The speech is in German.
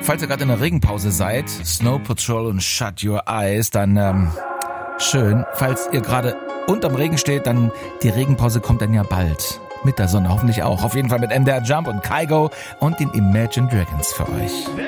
Falls ihr gerade in der Regenpause seid, Snow Patrol und Shut Your Eyes, dann schön. Falls ihr gerade unterm Regen steht, dann die Regenpause kommt dann ja bald. Mit der Sonne hoffentlich auch. Auf jeden Fall mit MDR Jump und Kygo und den Imagine Dragons für euch.